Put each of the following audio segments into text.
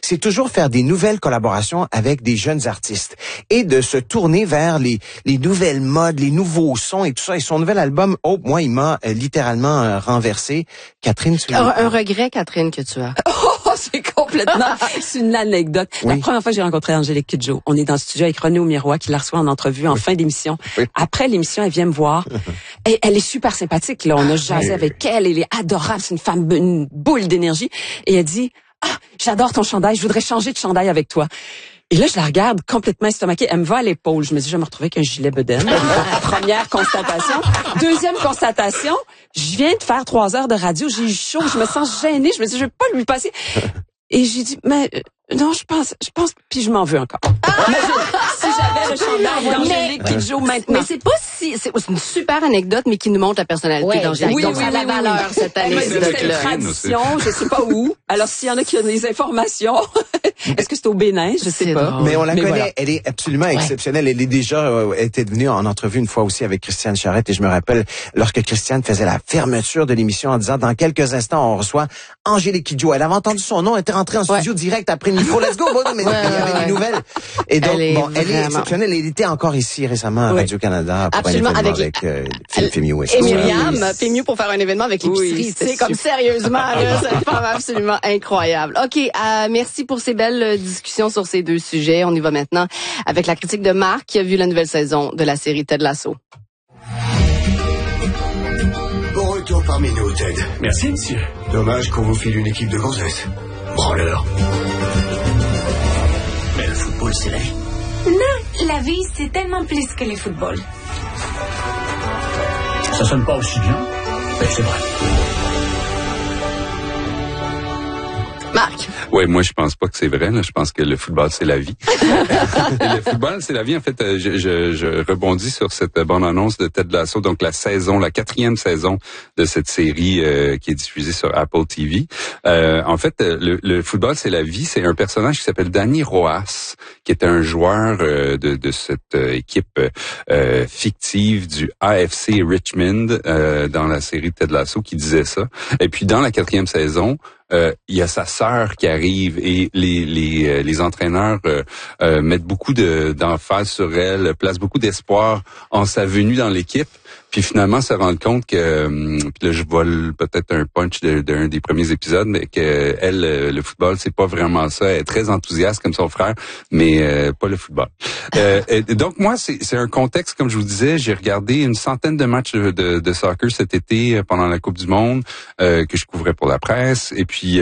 c'est toujours faire des nouvelles collaborations avec des jeunes artistes et de se tourner vers les nouvelles modes, les nouveaux sons et tout ça. Et son nouvel album, moi, il m'a littéralement renversé. Catherine, tu Un regret, Catherine, que tu as. Oh, c'est complètement... C'est une anecdote. Oui. La première fois que j'ai rencontré Angélique Kidjo, on est dans le studio avec René Aumirois qui la reçoit en entrevue en fin d'émission. Oui. Après l'émission, elle vient me voir. Et elle est super sympathique, là. On a jasé avec elle. Elle est adorable. C'est une femme, une boule d'énergie. Et elle dit, j'adore ton chandail. Je voudrais changer de chandail avec toi. Et là, je la regarde complètement estomaquée. Elle me va à l'épaule. Je me dis, je vais me retrouver avec un gilet bedaine. Première constatation. Deuxième constatation, je viens de faire 3 heures de radio. J'ai eu chaud. Je me sens gênée. Je me dis, je vais pas lui passer. Et j'ai dit, mais non, je pense, puis je m'en veux encore. Si j'avais le chandail d'Angélique Kidjo maintenant. Mais c'est pas si, c'est une super anecdote, mais qui nous montre la personnalité d'Angélique. Donc, ça a la valeur, cette anecdote-là. C'est une tradition, je sais pas où. Alors, s'il y en a qui ont des informations, est-ce que c'est au Bénin? Je sais pas. drôle. Mais on la connaît, voilà. elle est absolument exceptionnelle. Elle est déjà était venue en entrevue une fois aussi avec Christiane Charette et je me rappelle lorsque Christiane faisait la fermeture de l'émission en disant dans quelques instants on reçoit Angélique Kidjo. Elle avait entendu son nom, elle était rentrée en studio direct après le micro. Let's go, mais il y avait des nouvelles. Et donc elle est exceptionnelle. Elle était encore ici récemment à Radio-Canada pour absolument, un événement avec Philippe Fémieux. Et Myriam Fémieux pour faire un événement avec l'épicerie. c'était C'est comme sérieusement, là, cette femme absolument incroyable. OK, merci pour ces belles discussions sur ces deux sujets. On y va maintenant avec la critique de Marc qui a vu la nouvelle saison de la série Ted Lasso. Bon retour parmi nous, Ted. Merci, monsieur. Dommage qu'on vous file une équipe de gonzesses. Branleur. Mais le football, c'est la vie. Non, la vie, c'est tellement plus que le football. Ça sonne pas aussi bien, mais c'est vrai. Marc. Ouais, moi je pense pas que c'est vrai. Là. Je pense que le football c'est la vie. Et le football c'est la vie. En fait, je rebondis sur cette bande-annonce de Ted Lasso, donc la 4e saison de cette série qui est diffusée sur Apple TV. En fait, le football c'est la vie. C'est un personnage qui s'appelle Danny Rojas, qui est un joueur de cette équipe fictive du AFC Richmond dans la série Ted Lasso qui disait ça. Et puis dans la 4e saison, il y a sa sœur qui arrive et les entraîneurs mettent beaucoup d'emphase sur elle, placent beaucoup d'espoir en sa venue dans l'équipe. Puis finalement, se rendre compte que, puis là je vole peut-être un punch d'un des premiers épisodes, mais que elle, le football, c'est pas vraiment ça. Elle est très enthousiaste comme son frère, mais pas le football. Et donc moi, c'est un contexte, comme je vous disais, j'ai regardé une centaine de matchs de soccer cet été pendant la Coupe du Monde que je couvrais pour la presse. Et puis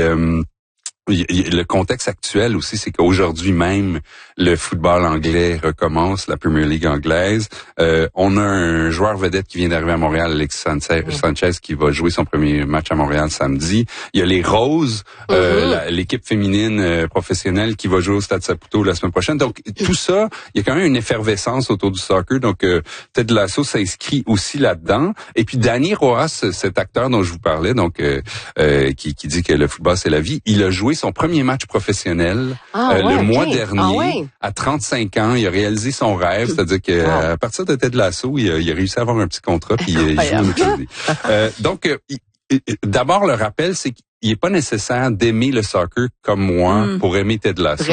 le contexte actuel aussi, c'est qu'aujourd'hui même, le football anglais recommence, la Premier League anglaise. On a un joueur vedette qui vient d'arriver à Montréal, Alexis Sanchez, qui va jouer son premier match à Montréal samedi. Il y a les Roses, l'équipe féminine professionnelle qui va jouer au Stade Saputo la semaine prochaine. Donc, tout ça, il y a quand même une effervescence autour du soccer. Donc, Ted Lasso s'inscrit aussi là-dedans. Et puis, Danny Rojas, cet acteur dont je vous parlais, donc qui dit que le football, c'est la vie, il a joué son premier match professionnel le mois dernier, à 35 ans. Il a réalisé son rêve, c'est-à-dire que à partir de Ted Lasso, il a réussi à avoir un petit contrat puis il joue au New Donc, d'abord, le rappel, c'est qu'il n'est pas nécessaire d'aimer le soccer comme moi pour aimer Ted Lasso.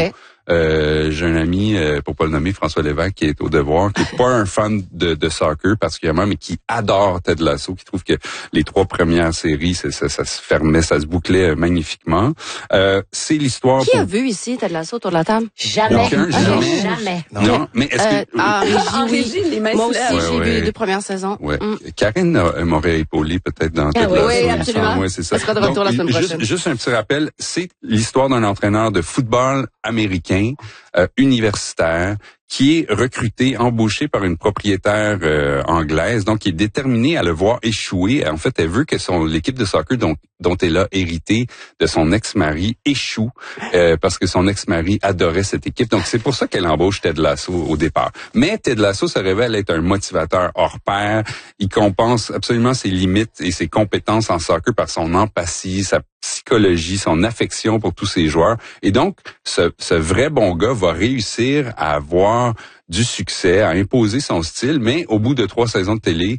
J'ai un ami, pour pas le nommer, François Lévesque, qui est au Devoir, qui est pas un fan de soccer particulièrement, mais qui adore Ted Lasso, qui trouve que les 3 premières séries, ça se fermait, ça se bouclait magnifiquement. C'est l'histoire... Qui a vu ici Ted Lasso autour de la table? Jamais. Jamais. Non, mais est-ce que... En régie, les mains moi aussi, se lèvent. j'ai vu les 2 premières saisons. Ouais. Karine m'aurait épaulé peut-être dans Ted Lasso. Oui, absolument. Ouais, c'est ça. Elle sera de retour la semaine prochaine. Juste un petit rappel, c'est l'histoire d'un entraîneur de football américain universitaire qui est recruté, embauché par une propriétaire anglaise, donc qui est déterminée à le voir échouer. En fait, elle veut que l'équipe de soccer dont elle a hérité de son ex-mari échoue, parce que son ex-mari adorait cette équipe. Donc, c'est pour ça qu'elle embauche Ted Lasso au départ. Mais Ted Lasso se révèle être un motivateur hors pair. Il compense absolument ses limites et ses compétences en soccer par son empathie, sa psychologie, son affection pour tous ses joueurs. Et donc, ce vrai bon gars va réussir à avoir du succès, à imposer son style, mais au bout de 3 saisons de télé,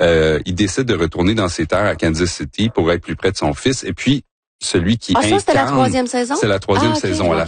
il décide de retourner dans ses terres à Kansas City pour être plus près de son fils. Et puis, celui qui incarne... ça, c'était la 3e saison? C'est la 3e saison.